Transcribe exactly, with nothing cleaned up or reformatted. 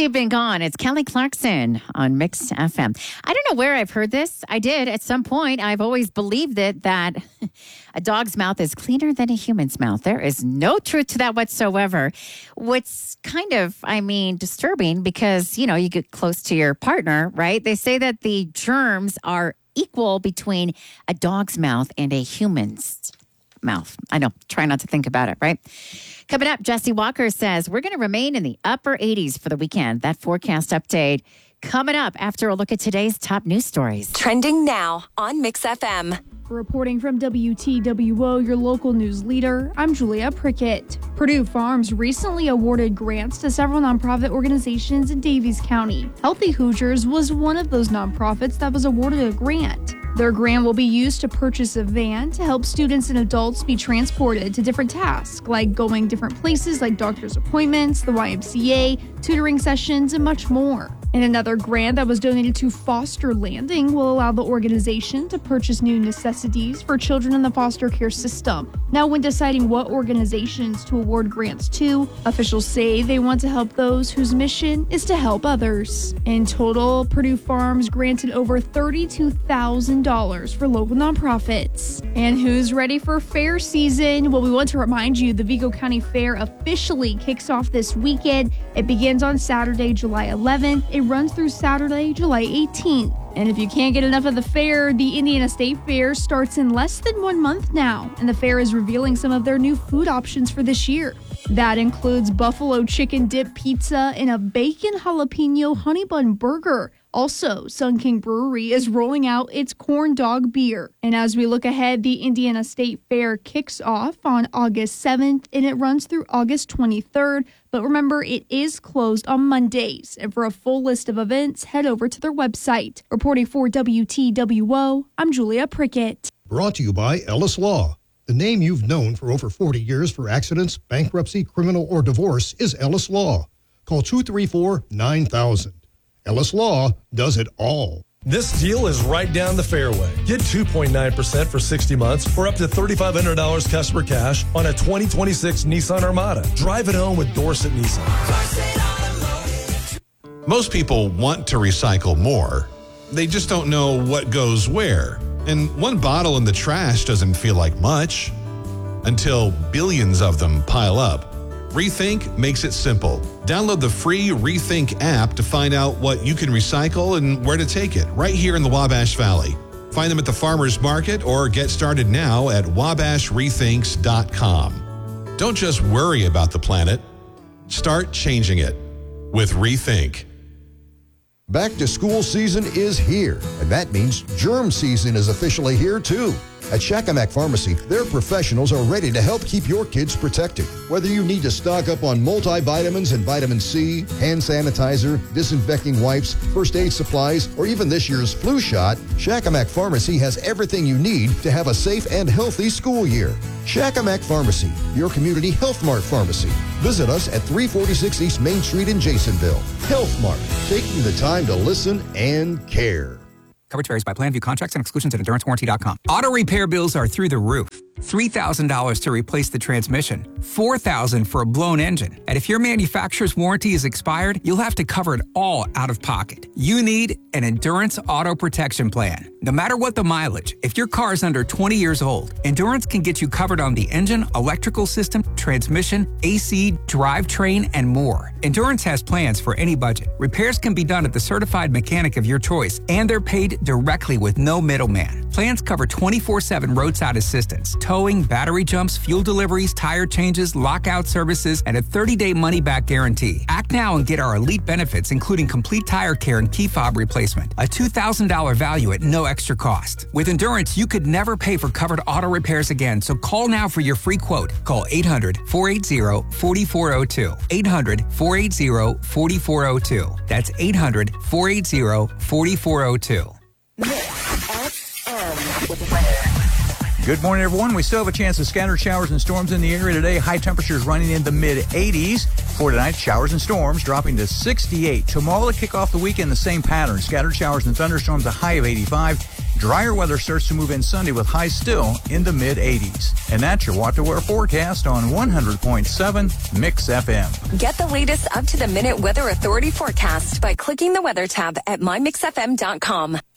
You've Been Gone. It's Kelly Clarkson on Mix F M. I don't know where I've heard this. I did at some point. I've always believed it, that a dog's mouth is cleaner than a human's mouth. There is no truth to that whatsoever. What's kind of, I mean, disturbing because, you know, you get close to your partner, right? They say that the germs are equal between a dog's mouth and a human's mouth. I know. Try not to think about it, right? Coming up, Jesse Walker says we're going to remain in the upper eighties for the weekend. That forecast update coming up after a look at today's top news stories. Trending now on Mix F M. Reporting from W T W O, your local news leader, I'm Julia Prickett. Purdue Farms recently awarded grants to several nonprofit organizations in Davies County. Healthy Hoosiers was one of those nonprofits that was awarded a grant. Their grant will be used to purchase a van to help students and adults be transported to different tasks, like going different places like doctor's appointments, the Y M C A, tutoring sessions, and much more. And another grant that was donated to Foster Landing will allow the organization to purchase new necessities for children in the foster care system. Now, when deciding what organizations to award grants to, officials say they want to help those whose mission is to help others. In total, Purdue Farms granted over thirty-two thousand dollars for local nonprofits. And who's ready for fair season? Well, we want to remind you the Vigo County Fair officially kicks off this weekend. It begins on Saturday, July eleventh. It runs through Saturday, July eighteenth. And if you can't get enough of the fair, the Indiana State Fair starts in less than one month now, and the fair is revealing some of their new food options for this year. That includes buffalo chicken dip pizza and a bacon jalapeno honey bun burger. Also, Sun King Brewery is rolling out its corn dog beer. And as we look ahead, the Indiana State Fair kicks off on August seventh, and it runs through August twenty-third. But remember, it is closed on Mondays. And for a full list of events, head over to their website. Reporting for W T W O, I'm Julia Prickett. Brought to you by Ellis Law. The name you've known for over forty years for accidents, bankruptcy, criminal, or divorce is Ellis Law. Call two three four, nine thousand. Ellis Law does it all. This deal is right down the fairway. Get two point nine percent for sixty months or up to three thousand five hundred dollars customer cash on a twenty twenty-six Nissan Armada. Drive it home with Dorset Nissan. Most people want to recycle more. They just don't know what goes where. And one bottle in the trash doesn't feel like much until billions of them pile up. Rethink makes it simple. Download the free Rethink app to find out what you can recycle and where to take it, right here in the Wabash Valley. Find them at the farmers market or get started now at wabash rethinks dot com. Don't just worry about the planet. Start changing it with Rethink. Back to school season is here, and that means germ season is officially here too. At Shakamak Pharmacy, their professionals are ready to help keep your kids protected. Whether you need to stock up on multivitamins and vitamin C, hand sanitizer, disinfecting wipes, first aid supplies, or even this year's flu shot, Shakamak Pharmacy has everything you need to have a safe and healthy school year. Shakamak Pharmacy, your community Health Mart pharmacy. Visit us at three forty-six East Main Street in Jasonville. Health Mart, taking the time to listen and care. Coverage varies by plan. View contracts and exclusions at endurance warranty dot com. Auto repair bills are through the roof. three thousand dollars to replace the transmission, four thousand dollars for a blown engine. And if your manufacturer's warranty is expired, you'll have to cover it all out of pocket. You need an Endurance Auto Protection Plan. No matter what the mileage, if your car is under twenty years old, Endurance can get you covered on the engine, electrical system, transmission, A C, drivetrain, and more. Endurance has plans for any budget. Repairs can be done at the certified mechanic of your choice, and they're paid directly with no middleman. Plans cover twenty-four seven roadside assistance, towing, battery jumps, fuel deliveries, tire changes, lockout services, and a thirty-day money-back guarantee. Act now and get our elite benefits, including complete tire care and key fob replacement. A two thousand dollars value at no extra cost. With Endurance, you could never pay for covered auto repairs again, so call now for your free quote. Call eight hundred, four eight zero, four four zero two. eight hundred, four eight zero, four four zero two. That's eight hundred, four eight zero, four four zero two. Good morning, everyone. We still have a chance of scattered showers and storms in the area today. High temperatures running in the mid eighties. For tonight, showers and storms dropping to sixty-eight. Tomorrow, to kick off the weekend, the same pattern. Scattered showers and thunderstorms, a high of eighty-five. Drier weather starts to move in Sunday with highs still in the mid eighties. And that's your What to Wear forecast on one hundred point seven Mix F M. Get the latest up-to-the-minute Weather Authority forecast by clicking the weather tab at my mix f m dot com.